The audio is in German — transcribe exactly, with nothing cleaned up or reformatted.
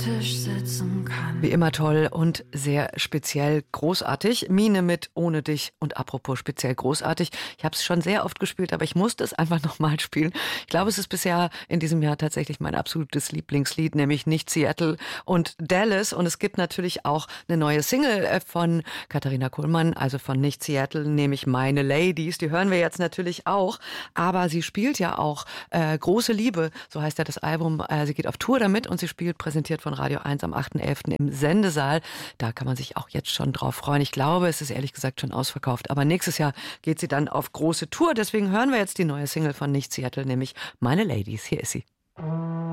Tisch sitzen kann. Wie immer toll und sehr speziell großartig. Mine mit Ohne dich und apropos speziell großartig. Ich habe es schon sehr oft gespielt, aber ich musste es einfach nochmal spielen. Ich glaube, es ist bisher in diesem Jahr tatsächlich mein absolutes Lieblingslied, nämlich Nicht Seattle und Dallas. Und es gibt natürlich auch eine neue Single von Katharina Kuhlmann, also von Nicht Seattle, nämlich Meine Ladies. Die hören wir jetzt natürlich auch. Aber sie spielt ja auch äh, Große Liebe, so heißt ja das Album. Äh, sie geht auf Tour damit und sie spielt, präsentiert von Radio eins am achten elften im Sendesaal. Da kann man sich auch jetzt schon drauf freuen. Ich glaube, es ist ehrlich gesagt schon ausverkauft. Aber nächstes Jahr geht sie dann auf große Tour. Deswegen hören wir jetzt die neue Single von Nicht Seattle, nämlich Meine Ladies. Hier ist sie.